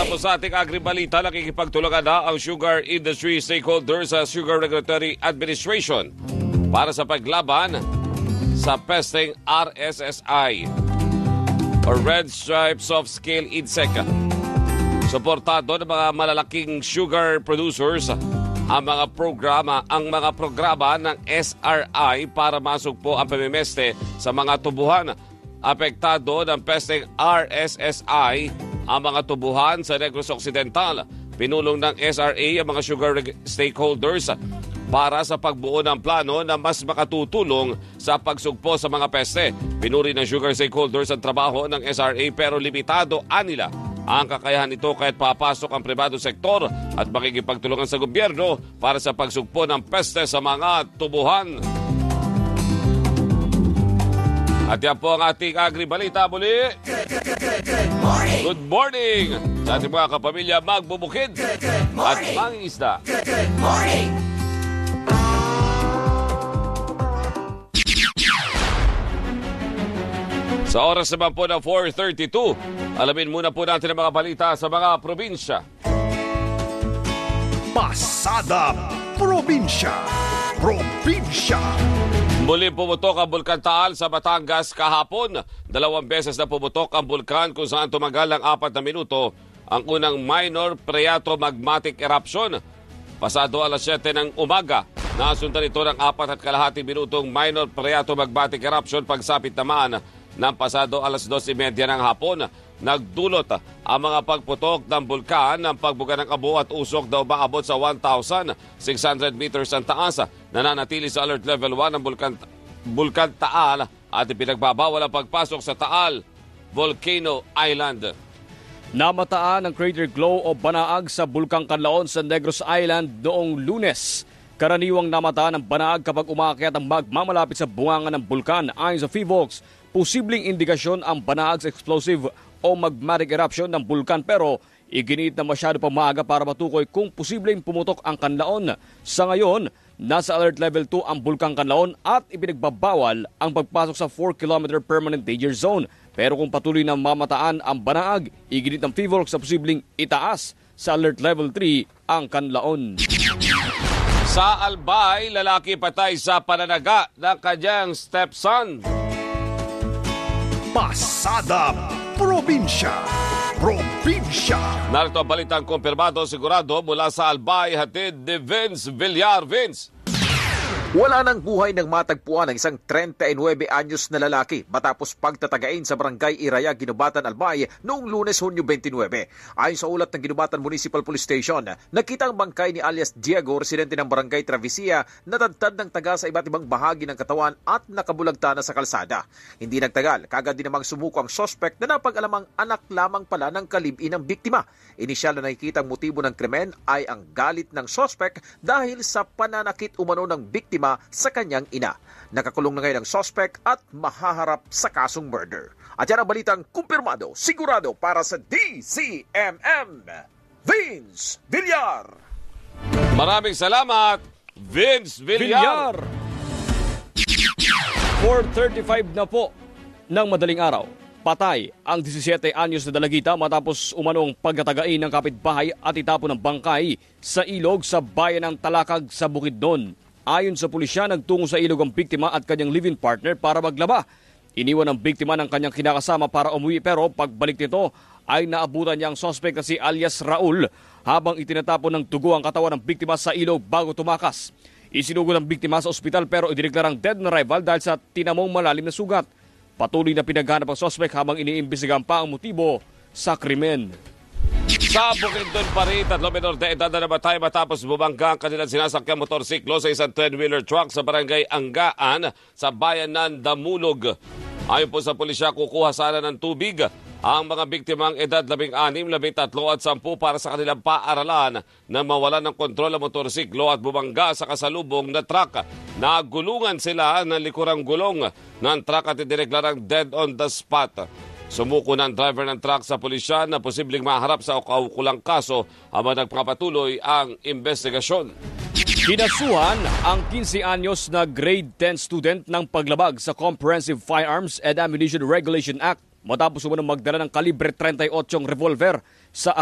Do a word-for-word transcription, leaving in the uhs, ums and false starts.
Para po sa ating agribalita, nakikipagtulungan na ang sugar industry stakeholders sa Sugar Regulatory Administration para sa paglaban sa pesteng R S S I or Red Stripe Soft Scale Insect. Suportado ng mga malalaking sugar producers ang mga programa, ang mga programa ng S R I para masugpo ang pamimeste sa mga tubuhan. Apektado ng pesteng R S S I ang mga tubuhan sa Negros Occidental. Pinulong ng S R A ang mga sugar stakeholders para sa pagbuo ng plano na mas makatutulong sa pagsugpo sa mga peste. Pinuri ng sugar stakeholders ang trabaho ng S R A pero limitado anila ang kakayahan nito kahit papasok ang pribado sektor at makikipagtulungan sa gobyerno para sa pagsugpo ng peste sa mga tubuhan. At yan po ang ating agribalita muli. Good, good, good, good, good morning. Good morning sa ating mga kapamilya magbubukid Good, good at morning. mangingisda. Good, good morning. Sa oras naman po ng four thirty-two, alamin muna po natin ang mga balita sa mga probinsya. Pasada Probinsya. Probinsya. Muli pumutok ang Bulkan Taal sa Batangas kahapon. Dalawang beses na pumutok ang bulkan kung saan tumagal ng apat na minuto ang unang minor phreatomagmatic eruption. Pasado alas siyete ng umaga, nasundan ito ng apat at kalahating minutong minor phreatomagmatic eruption pagsapit naman ng pasado alas dos trenta ng hapon. Nagdulot ang mga pagputok ng bulkan ng pagbuga ng abo at usok na umaabot sa one thousand six hundred meters ang taas. Nananatili sa alert level one ang Bulkan, Bulkan Taal at ipinagbabawal ang pagpasok sa Taal Volcano Island. Namataan ang crater glow o banaag sa Bulkang Canlaon sa Negros Island noong Lunes. Karaniwang namataan ang banaag kapag umaakyat ang magmamalapit sa bunganga ng bulkan. Ayon sa PHIVOLCS, posibleng indikasyon ang banaag's explosive o magmatic eruption ng bulkan pero iginiit na masyado pa maaga para matukoy kung posibleng pumutok ang Canlaon. Sa ngayon, nasa alert level two ang Bulkang Canlaon at ipinagbabawal ang pagpasok sa four kilometer permanent danger zone. Pero kung patuloy na mamataan ang banaag, iginit ng PHIVOLCS sa posibleng itaas sa alert level three ang Canlaon. Sa Albay, lalaki patay sa pananaga ng kanyang stepson. Pasada Probinsya. Probinsya. Narito ang balitang kumpirmado sigurado mula sa Albay, hatid ni Vince Villar. Vince. Wala nang buhay ng matagpuan ng isang thirty-nine anyos na lalaki matapos pagtatagain sa barangay Iraya, Ginubatan, Albay noong Lunes, Hunyo twenty-nine. Ayon sa ulat ng Ginubatan Municipal Police Station, nakita ang bangkay ni alias Diego, residente ng barangay Travesía, natadtad ng taga sa iba't ibang bahagi ng katawan at nakabulagta na sa kalsada. Hindi nagtagal, kagad din namang sumuko ang suspect na napag-alamang anak lamang pala ng kalib-in ng biktima. Inisyal na nakikitang motibo ng krimen ay ang galit ng suspect dahil sa pananakit umano ng biktima sa kanyang ina. Nakakulong na ngayon ang suspect at mahaharap sa kasong murder. At yan ang balitang kumpirmado, sigurado para sa D C M M. Vince Villar. Maraming salamat, Vince Villar. Villar! four thirty-five na po ng madaling araw. Patay ang seventeen anyos na dalagita matapos umanong pagtatagain ng kapitbahay at itapon ng bangkay sa ilog sa bayan ng Talakag sa Bukidnon. Ayon sa pulisya, nagtungo sa ilog ang biktima at kanyang live-in partner para maglaba. Iniwan ng biktima ng kanyang kinakasama para umuwi pero pagbalik nito ay naabutan niya ang suspect na si alias Raul habang itinatapon ng dugo ang katawan ng biktima sa ilog bago tumakas. Isinugo ng biktima sa ospital pero idineklarang dead na rival dahil sa tinamong malalim na sugat. Patuloy na pinaghanap ang suspect habang iniimbestigahan pa ang motibo sa krimen. Sa Bukidnon pa rin, tatlong menor de edad na namatay matapos bumangga ang kanilang sinasakyang motorsiklo sa isang ten-wheeler truck sa barangay Anggaan sa bayan ng Damulog. Ayon po sa pulisya, kukuha sana ng tubig ang mga biktimang edad labing anim, labing tatlo at sampu para sa kanilang paaralan na mawalan ng kontrol ang motorsiklo at bumangga sa kasalubong na truck. Nagulungan sila ng likurang gulong ng truck at idineklarang dead on the spot. Sumuko ng driver ng truck sa pulisya na posibleng maharap sa kaukulang kaso habang nagpapatuloy ang investigasyon. Kinasuhan ang fifteen anyos na grade ten student ng paglabag sa Comprehensive Firearms and Ammunition Regulation Act matapos umunong magdala ng kalibre thirty-eight revolver sa